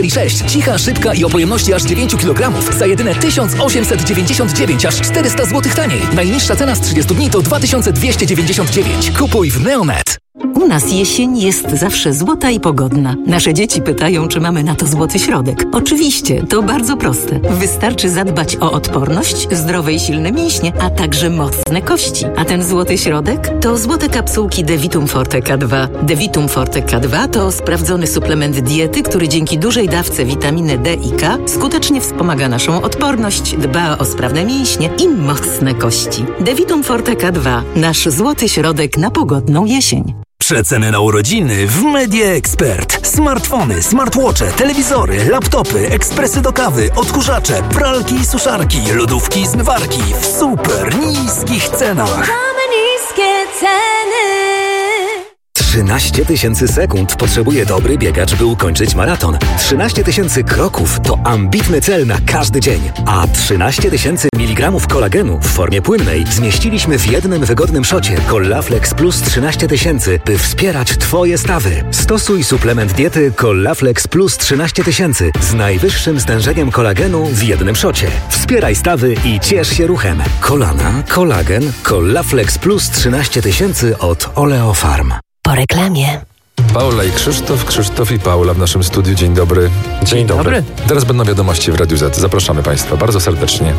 6. Cicha, szybka i o pojemności aż 9 kg za jedyne 1899, aż 400 zł taniej. Najniższa cena z 30 dni to 2299. Kupuj w Neonet. U nas jesień jest zawsze złota i pogodna. Nasze dzieci pytają, czy mamy na to złoty środek. Oczywiście, to bardzo proste. Wystarczy zadbać o odporność, zdrowe i silne mięśnie, a także mocne kości. A ten złoty środek to złote kapsułki Devitum Forte K2. Devitum Forte K2 to sprawdzony suplement diety, który dzięki dużej dawce witaminy D i K skutecznie wspomaga naszą odporność, dba o sprawne mięśnie i mocne kości. Devitum Forte K2. Nasz złoty środek na pogodną jesień. Przeceny na urodziny w Media Expert. Smartfony, smartwatche, telewizory, laptopy, ekspresy do kawy, odkurzacze, pralki i suszarki, lodówki i zmywarki w super niskich cenach. Mamy niskie ceny. 13 000 sekund potrzebuje dobry biegacz, by ukończyć maraton. 13 000 kroków to ambitny cel na każdy dzień. A 13 000 mg kolagenu w formie płynnej zmieściliśmy w jednym wygodnym szocie Collaflex Plus 13 000, by wspierać Twoje stawy. Stosuj suplement diety Collaflex Plus 13 000 z najwyższym stężeniem kolagenu w jednym szocie. Wspieraj stawy i ciesz się ruchem. Kolana, kolagen, Collaflex Plus 13 000 od Oleofarm. Po reklamie. Paula i Krzysztof i Paula w naszym studiu. Dzień dobry. Dzień dobry. Teraz będą wiadomości w Radiu Z. Zapraszamy Państwa bardzo serdecznie.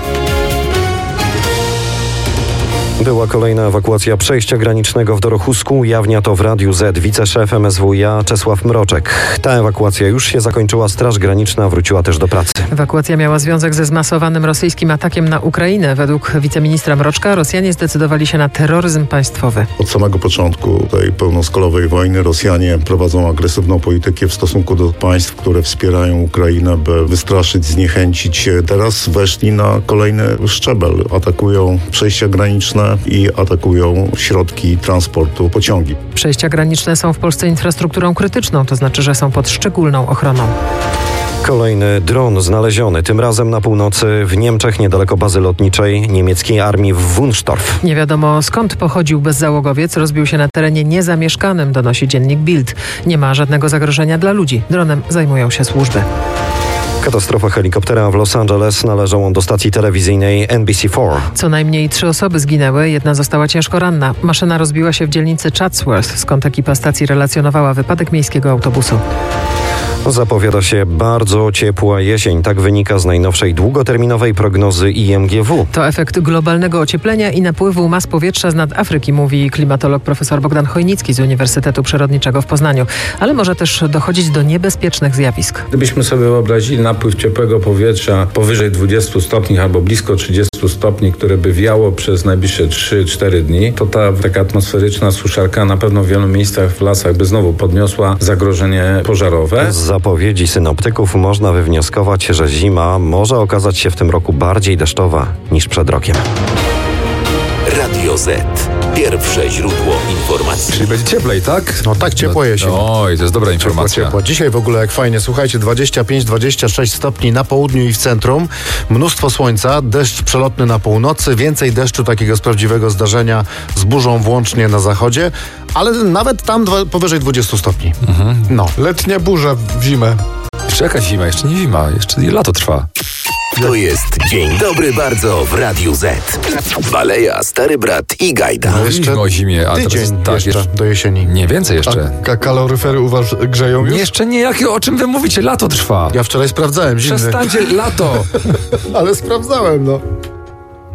Była kolejna ewakuacja przejścia granicznego w Dorochusku. Ujawnia to w Radiu Z wiceszef MSWiA Czesław Mroczek. Ta ewakuacja już się zakończyła. Straż Graniczna wróciła też do pracy. Ewakuacja miała związek ze zmasowanym rosyjskim atakiem na Ukrainę. Według wiceministra Mroczka Rosjanie zdecydowali się na terroryzm państwowy. Od samego początku tej pełnoskalowej wojny Rosjanie prowadzą agresywną politykę w stosunku do państw, które wspierają Ukrainę, by wystraszyć, zniechęcić. Teraz weszli na kolejny szczebel. Atakują przejścia graniczne i atakują środki transportu, pociągi. Przejścia graniczne są w Polsce infrastrukturą krytyczną, to znaczy, że są pod szczególną ochroną. Kolejny dron znaleziony, tym razem na północy w Niemczech, niedaleko bazy lotniczej niemieckiej armii w Wunstorf. Nie wiadomo skąd pochodził bezzałogowiec, rozbił się na terenie niezamieszkanym, donosi dziennik Bild. Nie ma żadnego zagrożenia dla ludzi. Dronem zajmują się służby. Katastrofa helikoptera w Los Angeles, należał on do stacji telewizyjnej NBC4. Co najmniej 3 osoby zginęły, jedna została ciężko ranna. Maszyna rozbiła się w dzielnicy Chatsworth, skąd ekipa stacji relacjonowała wypadek miejskiego autobusu. Zapowiada się bardzo ciepła jesień. Tak wynika z najnowszej długoterminowej prognozy IMGW. To efekt globalnego ocieplenia i napływu mas powietrza z nad Afryki, mówi klimatolog profesor Bogdan Chojnicki z Uniwersytetu Przyrodniczego w Poznaniu. Ale może też dochodzić do niebezpiecznych zjawisk. Gdybyśmy sobie wyobrazili napływ ciepłego powietrza powyżej 20 stopni albo blisko 30 stopni, które by wiało przez najbliższe 3-4 dni, to ta taka atmosferyczna suszarka na pewno w wielu miejscach w lasach by znowu podniosła zagrożenie pożarowe. Z zapowiedzi synoptyków można wywnioskować, że zima może okazać się w tym roku bardziej deszczowa niż przed rokiem. Radio Z. Pierwsze źródło informacji. Czyli będzie cieplej, tak? No tak, ciepło jesień. Oj, to jest dobra informacja. Ciepło. Dzisiaj w ogóle jak fajnie, słuchajcie, 25-26 stopni na południu i w centrum, mnóstwo słońca, deszcz przelotny na północy, więcej deszczu takiego z prawdziwego zdarzenia z burzą włącznie na zachodzie, ale nawet tam powyżej 20 stopni. No. Letnia burza w zimę. Jeszcze jaka zima? Jeszcze nie zima, jeszcze lato trwa. To jest Dzień Dobry Bardzo w Radiu Z. Baleja, Stary Brat i Gajda. Mówiliśmy o zimie, a tydzień teraz jeszcze do jesieni. Nie, więcej jeszcze. A kaloryfery grzeją już? Jeszcze nie, o czym wy mówicie? Lato trwa. Ja wczoraj sprawdzałem, zimny. Przestańcie, lato. Ale sprawdzałem, no.